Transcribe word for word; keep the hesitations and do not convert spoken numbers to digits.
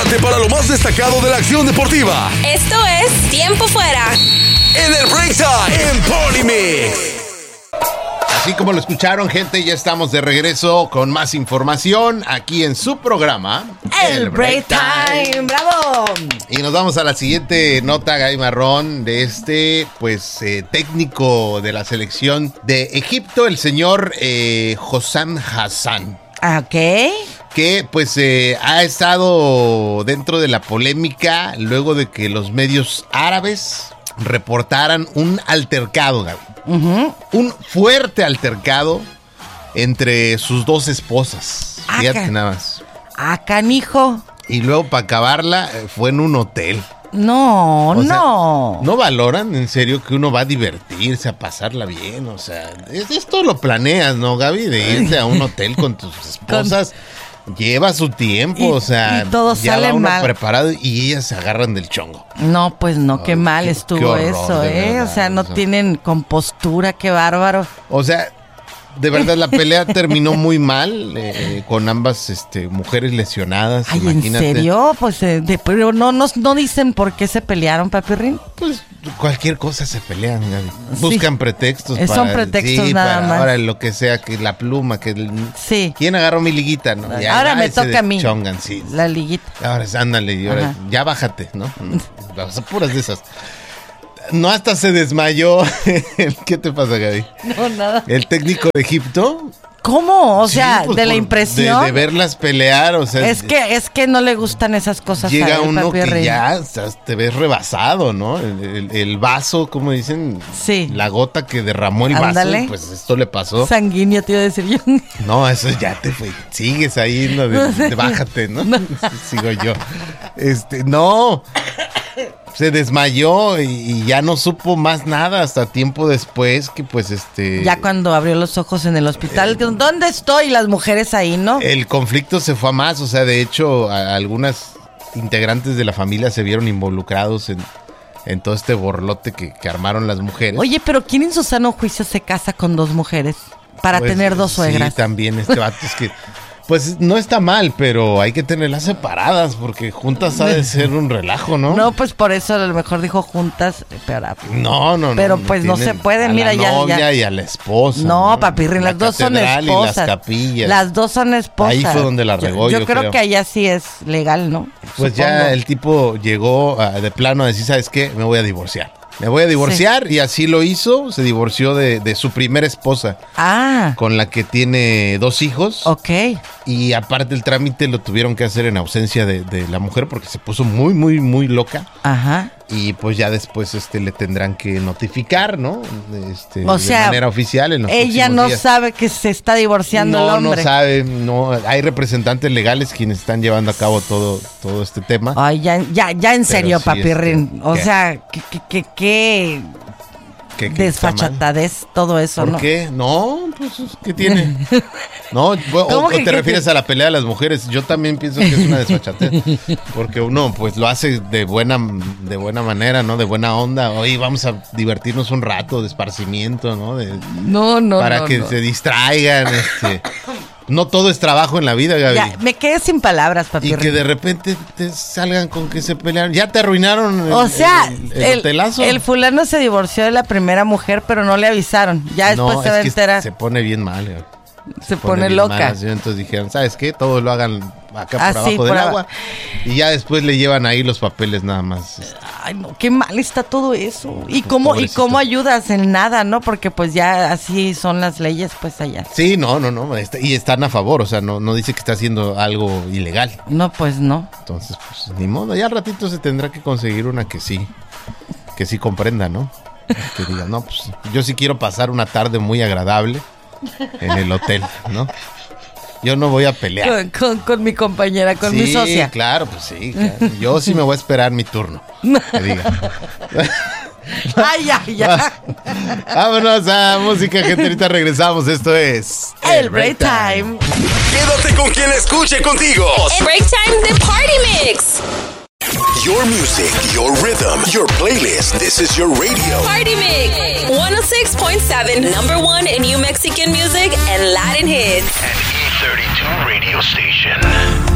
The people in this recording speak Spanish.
Prepárate para lo más destacado de la acción deportiva. Esto es Tiempo Fuera. En el Break Time en Polymix. Así como lo escucharon, gente, ya estamos de regreso con más información aquí en su programa El Break Time. ¡Bravo! Y nos vamos a la siguiente nota, Gaby Marrón, de este, pues, eh, técnico de la selección de Egipto, el señor eh, Hossam Hassan. Ok. Que, pues, eh, ha estado dentro de la polémica luego de que los medios árabes reportaran un altercado, Gaby. Uh-huh. Un fuerte altercado entre sus dos esposas. Acá. Fíjate nada más. Ah, canijo. Y luego, para acabarla, fue en un hotel. No, O sea, no. ¿no valoran en serio que uno va a divertirse, a pasarla bien? O sea, es- esto lo planeas, ¿no, Gaby? De irte a un hotel con tus esposas. Lleva su tiempo, Y- o sea, y todo ya sale va uno mal. preparado y ellas se agarran del chongo. No, pues no, qué Ay, mal qué- estuvo qué horror, eso, de ¿eh? verdad, O sea, no o sea. tienen compostura, qué bárbaro. O sea, de verdad la pelea terminó muy mal, eh, con ambas este, mujeres lesionadas. Ay, imagínate. ¿en serio? Pues, eh, de- pero no, no, no dicen por qué se pelearon, papirrín. Pues cualquier cosa se pelean, Gaby. Buscan pretextos. Eh, son pretextos sí, nada para más. Ahora lo que sea, que la pluma, que el- Sí. ¿Quién agarró mi liguita? ¿No? Ya, Ahora ya, me se toca a mí. deschongan, sí. La liguita. Ahora ándale, y ahora Ajá. ya bájate, ¿no? Las puras de esas. No, hasta se desmayó. ¿Qué te pasa, Gaby? No, nada. El técnico de Egipto. ¿Cómo? O Sí, sea, pues, de la por- impresión. De, de verlas pelear, o sea. Es que, es que no le gustan esas cosas. a Llega él, uno que papirrín. ya o sea, te ves rebasado, ¿no? El, el- el vaso, como dicen, Sí. la gota que derramó el Ándale. vaso, pues esto le pasó. Sanguíneo, te iba a decir yo. No, eso ya te fue. Sigues ahí, ¿no? De- de- bájate, ¿no? Sigo yo. Este, no. Se desmayó y, y ya no supo más nada hasta tiempo después que pues este... Ya cuando abrió los ojos en el hospital, ¿dónde estoy? Las mujeres ahí, ¿no? El conflicto se fue a más, o sea, de hecho, a- algunas integrantes de la familia se vieron involucrados en, en todo este borlote que, que armaron las mujeres. Oye, pero ¿quién en su sano juicio se casa con dos mujeres para Pues, tener dos suegras? Sí, también este vato es que... Pues no está mal, pero hay que tenerlas separadas porque juntas ha de ser un relajo, ¿no? No, pues por eso a lo mejor dijo juntas, pero, No, no, no. Pero, pues, no tienen se puede, a mira, la ya- novia ya. y a la esposa. no, papirrín, La las dos son catedral esposas. Y las capillas. Las dos son esposas. Ahí fue donde la regó, Yo, yo creo, creo. que allá sí es legal, ¿no? Pues Supongo. ya el tipo llegó a- de plano a decir, ¿sabes qué? Me voy a divorciar. Me voy a divorciar y así lo hizo. Se divorció de, de su primera esposa, Ah, con la que tiene dos hijos. ok. Y aparte el trámite lo tuvieron que hacer en ausencia de, de la mujer porque se puso muy, muy, muy loca. Ajá. Y pues ya después este le tendrán que notificar, ¿no? Este, O de sea, manera oficial en los Ella próximos no días. sabe que se está divorciando el No, hombre. no sabe, no, hay representantes legales quienes están llevando a cabo todo, todo este tema. Ay, ya, ya, ya en serio, sí, papirrín. este, o ¿qué? sea, que, que, que, que ¿Qué- qué está mal? desfachatadez, todo eso, ¿Por ¿no? qué? No, pues, ¿qué tiene? No, o, ¿Cómo o que te qué refieres te- a la pelea de las mujeres. Yo también pienso que es una desfachatez. Porque uno, pues, lo hace de buena, de buena manera, ¿no? De buena onda. Oye, vamos a divertirnos un rato de esparcimiento, ¿no? De- No, no, para no, que no. se distraigan, este. No todo es trabajo en la vida, Gaby. Ya, me quedé sin palabras, Y papirrín. que de repente te salgan con que se pelearon. Ya te arruinaron el, O sea, el, el el, hotelazo. el fulano se divorció de la primera mujer, pero no le avisaron. Ya después No, se es va a que enterar. se Se, pone bien mal. Gaby. pone bien loca. mal, así. Entonces dijeron, ¿sabes qué? Todo lo hagan acá por Así, abajo por del aba- agua. Y ya después le llevan ahí los papeles nada más. Ay, no, qué mal está todo eso. ¿Y cómo, y Pobrecito. cómo ayudas en nada, no? Porque pues ya así son las leyes, pues allá. Sí, no, no, no. está- y están a favor, o sea, no, no dice que está haciendo algo ilegal. No, pues no. Entonces, pues, ni modo. Ya al ratito se tendrá que conseguir una que sí, que sí comprenda, ¿no? Que diga, no, pues yo sí quiero pasar una tarde muy agradable en el hotel, ¿no? Yo no voy a pelear. Con, con- con mi compañera, con mi Sí, socia. claro, pues sí. Claro. Yo sí me voy a esperar mi turno. Que diga. Ay, ay, ya. Vámonos a música, gente. Ahorita regresamos. Esto es El Break Time. Quédate con quien escuche contigo. El Break Time de Party Mix. Your music, your rhythm, your playlist. This is your radio. Party Mix. one oh six point seven, number one in New Mexican music and Latin hits. An E thirty-two radio station.